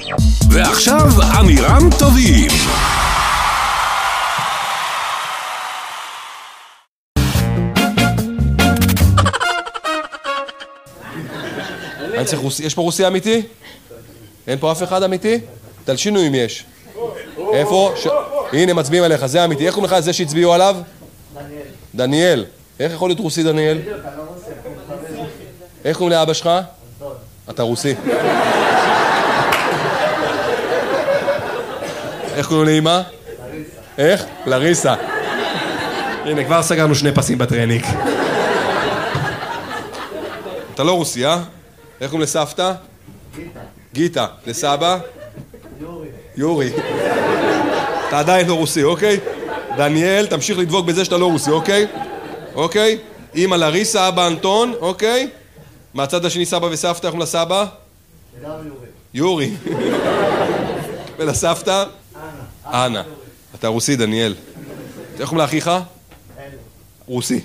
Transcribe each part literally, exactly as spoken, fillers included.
ועכשיו אמירם טובים. אני צריך רוסי, יש פה רוסי אמיתי? אין פה אף אחד אמיתי? תלשינו אם יש. איפה? הנה מצביעים עליך, זה אמיתי. איך קוראים לך זה שהצביעו עליו? דניאל. דניאל. איך יכול להיות רוסי דניאל? איך קוראים לאבא שלך? אתה רוסי. איך קוראים לאמא? לריסה. איך? לריסה. הנה, כבר סגרנו שני פסים בטרניק. אתה לא רוסי, אה? איך קוראים לסבתא? גיטה. גיטה. לסבא? יורי. יורי. אתה עדיין לא רוסי, אוקיי? דניאל, תמשיך לדבוק בזה שאתה לא רוסי, אוקיי? אוקיי? אמא לריסה, אבא אנטון, אוקיי? מהצד השני סבא וסבתא, איך קוראים לסבא? יורי. ולסבתא? אנה. אנה. אתה רוסי, דניאל. איך קוראים לאחיך? רוסי.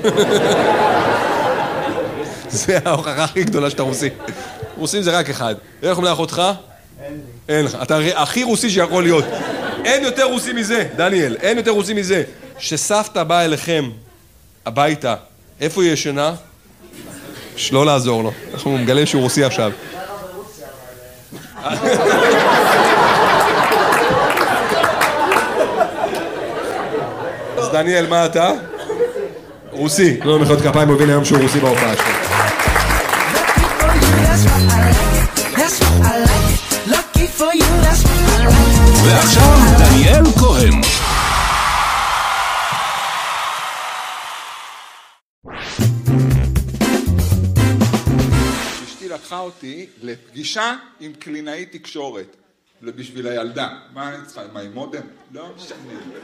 זה ההוכחה הכי גדולה שאתה רוסי. רוסים זה רק אחד. איך קוראים לאחותך? אין לי. אין לך. אתה הכי רוסי שיכול להיות. אין יותר רוסי מזה, דניאל. אין יותר רוסי מזה. שסבתא באה אליכם הביתה, איפה היא ישנה? שלא לעזור לו. אנחנו מגלים שהוא רוסי עכשיו. אז דניאל, מה אתה? רוסי. לא מחיאות כפיים, הוא הבין היום שהוא רוסי בהופעה שלו. ועכשיו דניאל כהן. אשתי לקחה אותי לפגישה עם קלינאי תקשורת בשביל הילדה. מה אני צריכה? מה, עם מודם? לא משנה.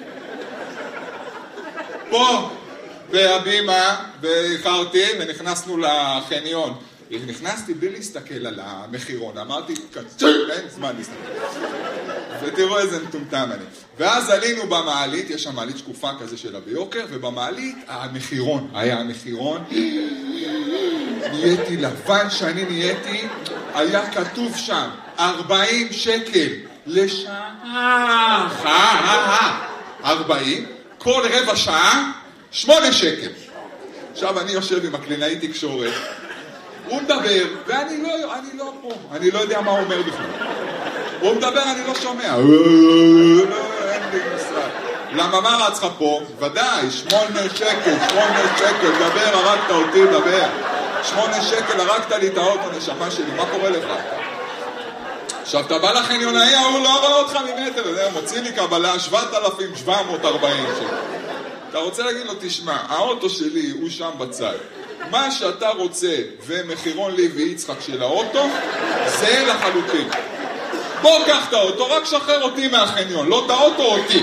פה בהבימה ואיחרתי ונכנסנו לחניון. נכנסתי בלי להסתכל על המחירון, אמרתי, אין זמן להסתכל. ותראו איזה מטומטם אני. ואז עלינו במעלית, יש שם מעלית שקופה כזה שלה ביוקר, ובמעלית המחירון, היה המחירון, נהייתי לבן שאני נהייתי, היה כתוב שם, ארבעים שקל לשעה, ארבעים, כל רבע שעה, שמונה שקל. עכשיו אני יושב עם הקלינאי תקשורת, הוא מדבר, ואני לא, אני לא פה, אני לא יודע מה הוא אומר בכלל. הוא מדבר, אני לא שומע. אין לי משרד. למה מה רץ לך פה? ודאי, שמונה שקל, שמונה שקל, דבר, הרגת אותי, דבר. שמונה שקל, הרגת לי את האוטו, נשמה שלי, מה קורה לך? עכשיו, אתה בא לחניונאי, הוא לא רואה אותך ממטר, מוציא לי קבלה, שבעת אלפים שבע מאות וארבעים שקל. אתה רוצה להגיד לו, תשמע, האוטו שלי הוא שם בצד. מה שאתה רוצה ומחירון לי ויצחק של האוטו, זה לחלוטין. בוא קח את האוטו, רק שחרר אותי מהחניון, לא את האוטו אותי.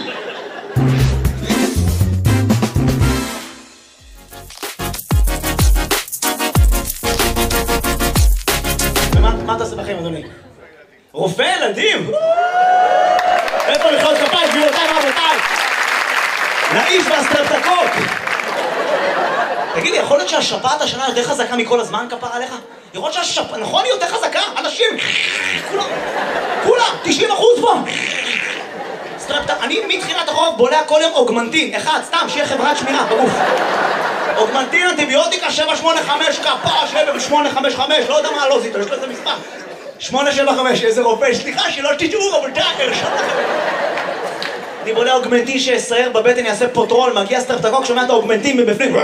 מה אתה עושה בחיים, אדוני? רופא ילדים? איפה מחיאות כפיים, גבירותיי ורבותיי? לאיש והסטרטקות. תגידי, יכול להיות שהשפעת השנה יותר חזקה מכל הזמן, כפר עליך? יכול להיות שהשפעת, נכון, היא יותר חזקה? אנשים, כולם, כולם, תשעים אחוז פה. אני מתחילת החורף בולע כל יום אוגמנטין, אחד, סתם, שיהיה חברת שמירה, בגוף. אוגמנטין, אנטיביוטיקה, שבע שמונה חמש, כפר, שבע שמונה חמש חמש, לא יודע מה לא זיתו, יש לו איזה מספר. שמונה שבע חמש, איזה רופא, סליחה, שלא תשאו, אבל די, הרשום לכם. אני בולע אוגמנטין שיסייר בבטן, יעשה פוטרול, מגיע סטרפטקוק, שומע את האוגמנטין מבפנים.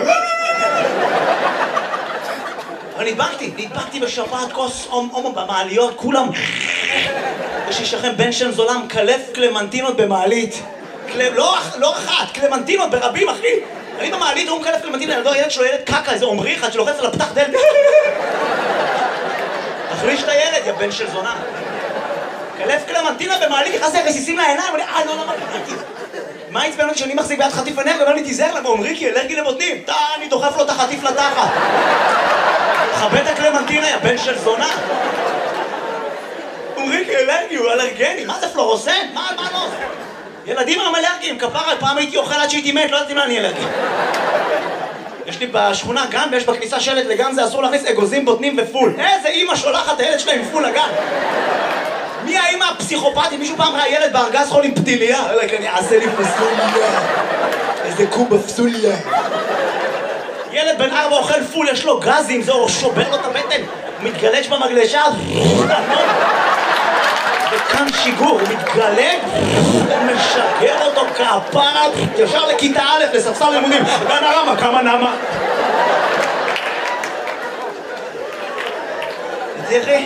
אבל נדבקתי, נדבקתי בשפעת כוס הומו במעליות, כולם. יש לי שכם בן שם זולם, קלף קלמנטינות במעלית. לא אחת, קלמנטינות ברבים, אחי. אני במעלית, הוא מקלף קלמנטינות, ילדו, הילד שלו ילד קקה, איזה אומרי אחד שלוחץ על הפתח דלת. תחליש את הילד, יא בן של זונה. קלף קלמנטינה במעלית, יחס לי רסיסים לעיניים, אני, אה, לא, לא, לא, מה עצבן אותי שאני מחזיק ביד חטיף ענב, ואומר לי, תיזהר לה, ואומרי כי אלרגי לבוטנים. תה, אני דוחף לו את החטיף לתחת. חבט הקלמנטינה, יא בן של זונה. אומרי כי אלרגי, הוא אלרגני, מה זה פלורוסן? מה, מה לא? ילדים הם אלרגיים, כפרה, פעם הייתי אוכל עד שהייתי מת, לא יודעת אם אני אלרגי. יש לי בשכונה גן, ויש בכניסה שלט לגן, זה אסור להכניס אגוזים, בוטנים ופול. איזה אמא שולחת הילד שלה עם פול לגן. מי האמא פסיכופתי, מישהו פעם ראה ילד בארגז חול עם פתיליה? אני אעשה לי פסוליה. איזה קובה פסוליה. ילד בן ארבע אוכל פול, יש לו גזים, זה שובר לו את הבטן, הוא מתגלש במגלשה, וכאן שיגור, הוא מתגלג, משגר אותו כפרה, ישר לכיתה א', לספסל לימודים, בן הרמה, כמה נמה? תראי,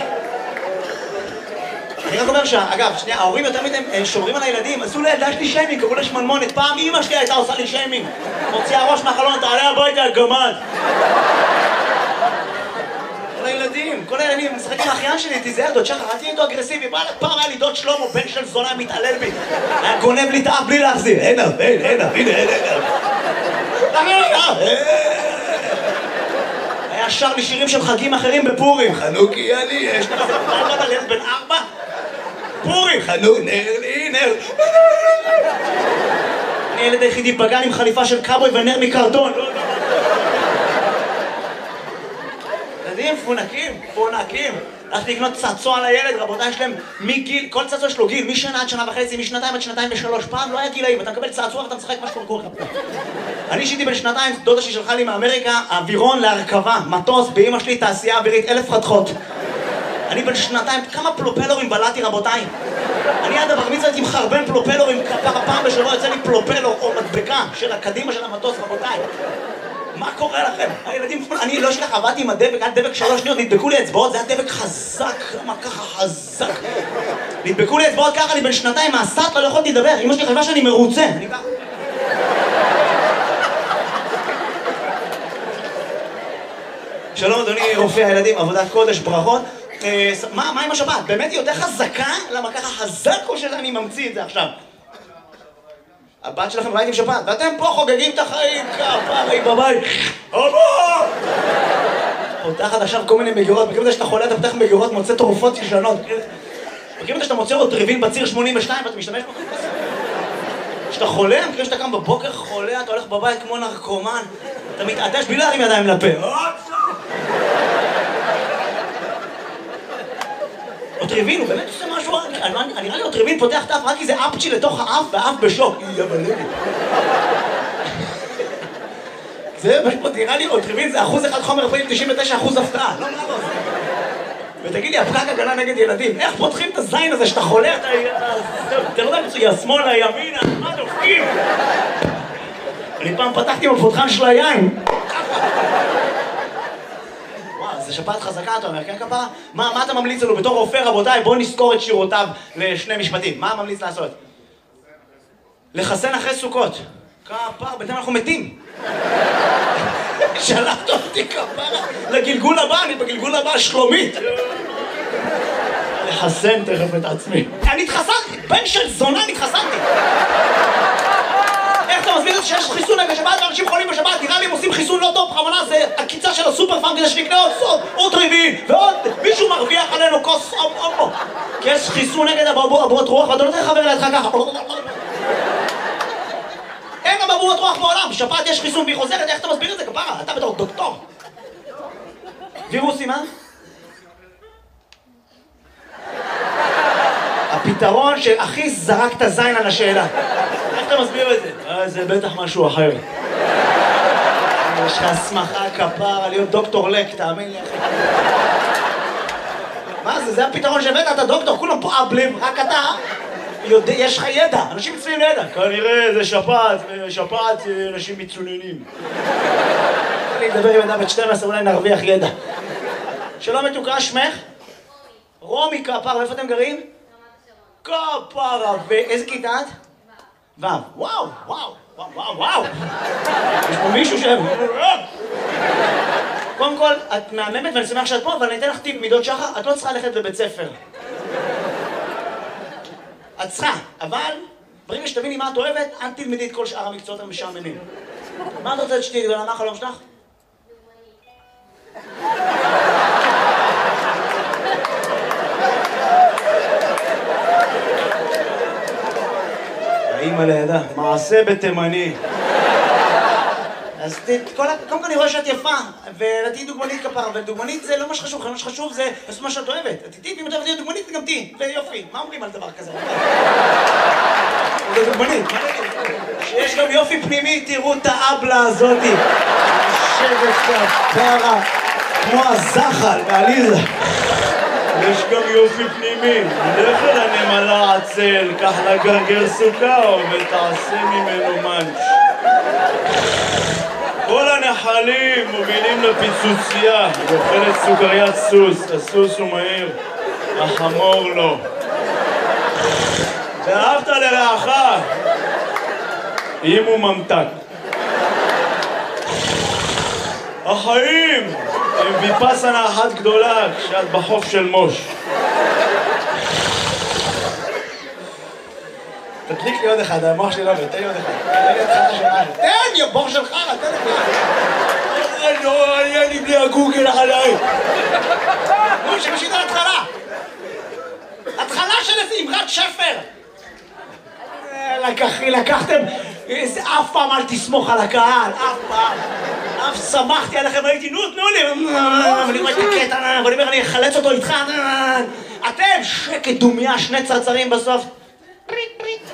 אני רק אומר שאגב, שנייה, ההורים יותר מדי שומרים על הילדים, עשו לילדה שלי שיימינג, קראו לה שמנמונת, פעם אמא שלי הייתה עושה לי שיימינג, מוציאה ראש מהחלון, תעלה הביתה, הגמד. כל הילדים, כל הילדים, משחק עם האחיין שלי, תיזהר דוד שחר, אל תהיה איתו אגרסיבי, פעם היה לי דוד שלמה, בן של זונה, מתעלל בי, היה גונב לי את האף בלי להחזיר, אין אף, אין, אין אף, הנה, אין אף. היה שר לי שירים של חגים אחרים בפורים, חנוכי אני, יש לך ארבע על ילד בן ארבע? פורים, חנוך, נר לי, נר. אני הילד היחידי בגן עם חליפה של קאבוי ונר מקרטון. ילדים, פונקים, פונקים. הלכתי לקנות צעצוע לילד, רבותיי, יש להם מגיל, כל צעצוע יש לו גיל, משנה עד שנה וחצי, משנתיים עד שנתיים ושלוש. פעם לא היה גילאים, אתה מקבל צעצוע ואתה משחק מה שקורה לך. אני אישיתי בן שנתיים, דודה ששלחה לי מאמריקה, אווירון להרכבה, מטוס, באמא שלי תעשייה אווירית, אלף חתכות. אני בן שנתיים, כמה פלופלורים בלעתי רבותיי? אני עד הבר מצווה הייתי מחרבן פלופלורים, פעם בשבוע יוצא לי פלופלור או מדבקה של הקדימה של המטוס רבותיי. מה קורה לכם? הילדים, אני לא שלך, עבדתי עם הדבק, עד דבק שלוש שניות, נדבקו לי אצבעות, זה היה דבק חזק, מה ככה חזק? נדבקו לי אצבעות ככה, אני בן שנתיים, מהסת, לא יכולתי לדבר, אמא שלי חשבה שאני מרוצה. אני ככה. שלום אדוני רופא הילדים, עבודת קודש, ברכות. מה, מה עם השבת? באמת היא יותר חזקה? למה ככה חזק או שאני ממציא את זה עכשיו? הבת שלכם בבית עם שבת, ואתם פה חוגגים את החיים כפרי בבית. אבא! פותחת עכשיו כל מיני מגירות, מכירים את זה שאתה חולה, אתה פותח מגירות, מוצא תרופות ישנות. מכירים את זה שאתה מוצא עוד טריבין בציר שמונים ושתיים ואתה משתמש בו? כשאתה חולה, מכירים שאתה קם בבוקר חולה, אתה הולך בבית כמו נרקומן, אתה מתעטש בלי להרים ידיים לפה. אוטריבין, הוא באמת עושה משהו, נראה לי אוטריבין פותח את האף רק כי זה אפצ'י לתוך האף והאף בשוק. זה פשוט נראה לי אוטריבין זה אחוז אחד חומר רפואי, תשעים ותשע אחוז הפתעה, לא נראה לו. ותגיד לי, הפקק הגנה נגד ילדים, איך פותחים את הזין הזה שאתה חולה, אתה לא יודע מצויה, שמאלה, ימינה, מה דופקים? אני פעם פתחתי עם הפותחן של היין. זה שפעת חזקה, אתה אומר, כן כפרה? מה, מה אתה ממליץ לנו בתור רופא, רבותיי? בואו נזכור את שירותיו לשני משפטים. מה ממליץ לעשות? לחסן אחרי סוכות. כפרה, בינתיים אנחנו מתים. שלחת אותי כפרה לגלגול הבא, אני בגלגול הבא שלומית. לחסן תכף את עצמי. אני התחסנתי, בן של זונה אני התחסנתי. איך אתה מסביר את זה שיש חיסון נגד שבת ואנשים חולים בשבת? נראה לי הם עושים חיסון לא טוב, בכוונה זה הקיצה של הסופר פארם כדי שנקנה עוד סוד, עוד טריבין, ועוד מישהו מרוויח עלינו כוס אופו. כי יש חיסון נגד אבעבועות רוח ואתה לא צריך לחבר לידך ככה. אין אבעבועות רוח בעולם, בשבת יש חיסון והיא חוזרת, איך אתה מסביר את זה כפרה? אתה בתור דוקטור. וירוסים, אה? הפתרון שהכי זרק את הזין על השאלה. איך אתה מסביר את זה? אה, זה בטח משהו אחר. יש לך הסמכה כפרה להיות דוקטור לק, תאמין לי אחי. מה זה? זה הפתרון שהבאת, אתה דוקטור, כולם פה אבלים, רק אתה יודע, יש לך ידע, אנשים מצויים לידע. כנראה זה שפעת, שפעת אנשים מצוננים. אני אדבר עם ידע בת שתים עשרה, אולי נרוויח ידע. שלום מתוקה, שמך? רומי כפרה, איפה אתם גרים? כפרה, ואיזה כיתה את? וו, וואו, וואו, וואו, וואו, וואו. יש פה מישהו שם. קודם כל, את מהממת ואני שמח שאת פה, אבל אני אתן לך טיפ מידות שחר, את לא צריכה ללכת לבית ספר. את צריכה, אבל ברגע שתביני מה את אוהבת, אל תלמדי את כל שאר המקצועות המשעממים. מה את רוצה שתהיי גדולה? מה החלום שלך? האמא לידה, מעשה בתימני. אז קודם כל אני רואה שאת יפה, ולתהי דוגמנית כפרה, ולדוגמנית זה לא מה שחשוב, מה שחשוב זה לעשות מה שאת אוהבת. את איתי, ואם את אוהבת להיות דוגמנית, גם תהי, ויופי. מה אומרים על דבר כזה? זה דוגמנית, מה נגיד? שיש גם יופי פנימי, תראו את האבלה הזאתי. יושבת כפרה, כמו הזחל ועליזה. יש גם יופי פנימי, לך אל הנמלה עצל, קח לה גרגר סוכר ותעשה ממנו מנץ'. כל הנחלים מובילים לפיצוצייה, היא אוכלת סוכריית סוס, הסוס הוא מהיר, החמור לא. ואהבת לרעך, אם הוא ממתק. החיים הם ויפסנה אחת גדולה כשאת בחוף של מוש. תדליק לי עוד אחד, המוח שלי לא עובד, תן לי עוד אחד. תן לי עוד אחד השמיים. תן, יא בור של חרא, תן לי אחד. לא, היה לי בלי הגוגל עליי. נו, שמשית על התחלה. התחלה של איזה אמרת שפר. לקחי, לקחתם, אף פעם אל תסמוך על הקהל, אף פעם. אף שמחתי עליכם, הייתי, נו, תנו לי. ואני רואה את הקטע, ואני אומר, אני אחלץ אותו איתך. אתם, שקט דומיה, שני צרצרים בסוף. פריט, פריט.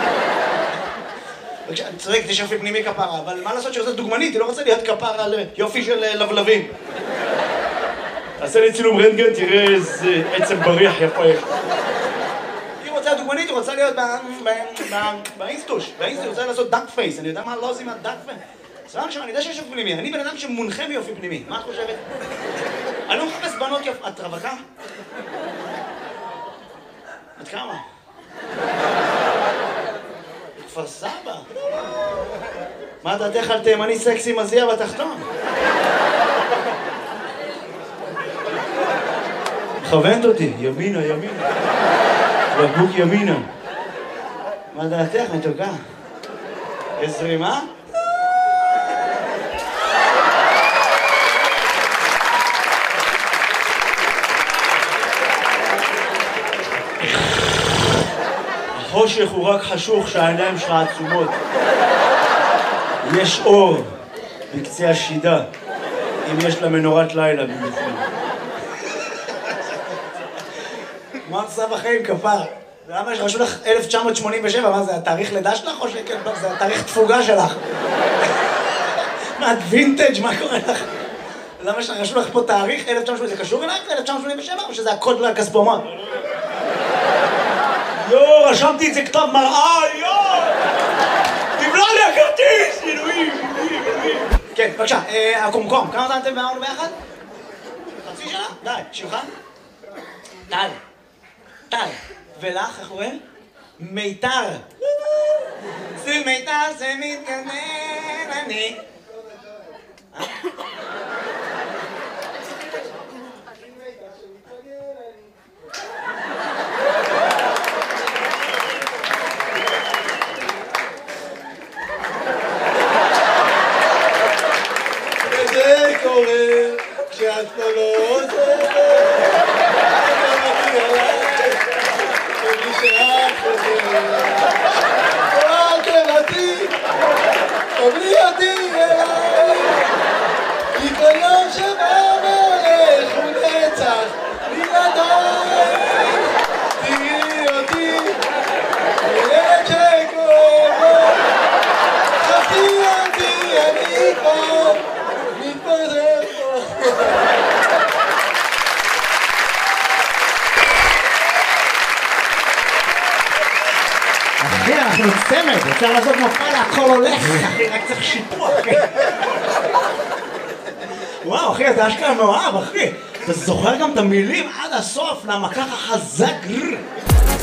אני צודק, יש יופי פנימי כפרה, אבל מה לעשות שרוצה דוגמנית? היא לא רוצה להיות כפרה על יופי של לבלבים. תעשה לי צילום רנטגן, תראה איזה עצם בריח יפה יש. היא רוצה דוגמנית, היא רוצה להיות באינסטוש. באינסטוש היא רוצה לעשות דאק פייס, אני יודע מה לא עושים מהדאק פייס. סבבה עכשיו, אני יודע שיש יופי פנימי, אני בן אדם שמונחה ביופי פנימי, מה את חושבת? אני לא מחפש בנות יופי, את רווקה? את כמה? כפר סבא. מה דעתך על תימני סקסי מזיע בתחתון? מכוונת אותי, ימינה, ימינה. בקבוק ימינה. מה דעתך, מתוקה? יש זרימה? החושך הוא רק חשוך שהעיניים שלך עצומות. יש אור בקצה השידה, אם יש לה מנורת לילה בבפנים. מה עושה בחיים כפר? למה יש רשו לך אלף תשע מאות שמונים ושבע? מה זה, התאריך לידה שלך או שכן? זה התאריך תפוגה שלך? מה, את וינטג'? מה קורה לך? למה יש רשו לך פה תאריך אלף תשע מאות שמונים? זה קשור אלייך ל-אלף תשע מאות שמונים ושבע או שזה הקוד לכספומט? יו, רשמתי את זה כתב מראה, יו! תבלע לי הכרטיס, אלוהים, אלוהים, אלוהים. כן, בבקשה, הקומקום, כמה זמן אתם ואמרנו ביחד? חצי שנה? די, שמך? טל. טל. ולך, איך קוראים? מיתר. זה מיתר, זה מתגנן, אני. וזה קורה כשאת לא לא עוזרת. תבלי אותי אליי, כי כל יום שבא והולך הוא נצח בלעדיי. תראי אותי, ילד שכואב לו, חכי אותי, אני פה, מתפזר פה. אחי, אנחנו צמד, אפשר לעשות מופע להכל הולך, אחי, רק צריך שיפוע, אחי. וואו, אחי, אתה אשכרה מאוהב, אחי. אתה זוכר גם את המילים עד הסוף, למה ככה חזק.